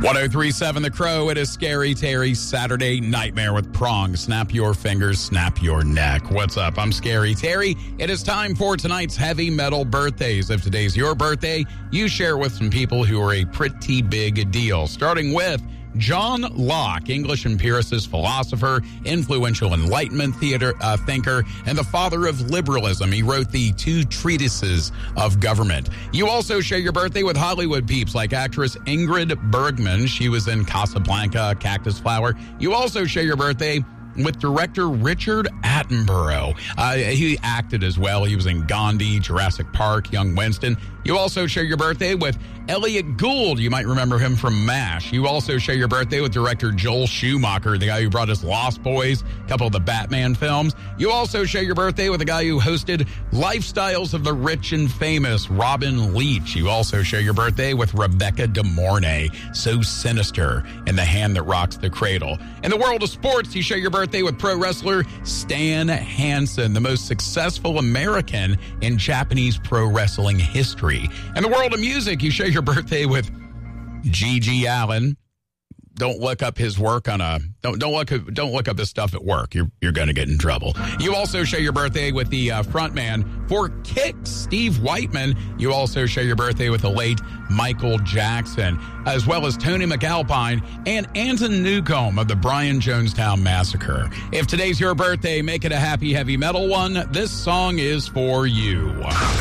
1037 The Crow, it is Scary Terry's Saturday Nightmare with Prong. Snap your fingers, snap your neck. What's up? I'm Scary Terry. It is time for tonight's heavy metal birthdays. If today's your birthday, you share with some people who are a pretty big deal. Starting with John Locke, English empiricist, philosopher, influential Enlightenment thinker, and the father of liberalism. He wrote the 2 treatises of government. You also share your birthday with Hollywood peeps like actress Ingrid Bergman. She was in Casablanca, Cactus Flower. You also share your birthday with director Richard Attenborough. He acted as well. He was in Gandhi, Jurassic Park, Young Winston. You also share your birthday with Elliot Gould. You might remember him from MASH. You also share your birthday with director Joel Schumacher, the guy who brought us Lost Boys, a couple of the Batman films. You also share your birthday with the guy who hosted Lifestyles of the Rich and Famous, Robin Leach. You also share your birthday with Rebecca De Mornay, so sinister in The Hand That Rocks the Cradle. In the world of sports, you share your birthday with pro wrestler Stan Hansen, the most successful American in Japanese pro wrestling history. In the world of music, you share your birthday with G.G. Allen. Don't look up his work on don't look up his stuff at work. You're going to get in trouble. You also share your birthday with the frontman for Kick, Steve Whiteman. You also share your birthday with the late Michael Jackson, as well as Tony McAlpine and Anton Newcomb of the Brian Jonestown Massacre. If today's your birthday, make it a happy heavy metal one. This song is for you.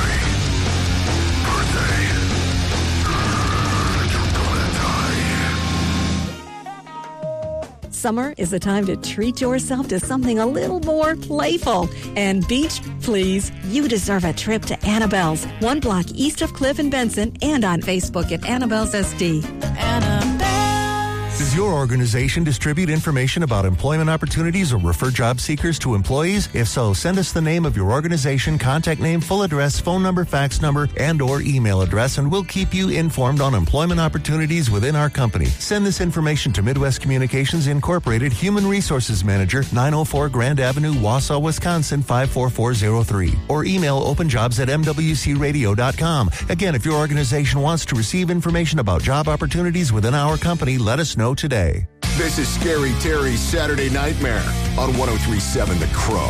Summer is the time to treat yourself to something a little more playful. And beach, please, you deserve a trip to Annabelle's, 1 block east of Cliff and Benson, and on Facebook at Annabelle's SD. Does your organization distribute information about employment opportunities or refer job seekers to employees? If so, send us the name of your organization, contact name, full address, phone number, fax number, and or email address, and we'll keep you informed on employment opportunities within our company. Send this information to Midwest Communications Incorporated, Human Resources Manager, 904 Grand Avenue, Wausau, Wisconsin, 54403. Or email openjobs@mwcradio.com. Again, if your organization wants to receive information about job opportunities within our company, let us know today. This is Scary Terry's Saturday Nightmare on 1037 The Crow.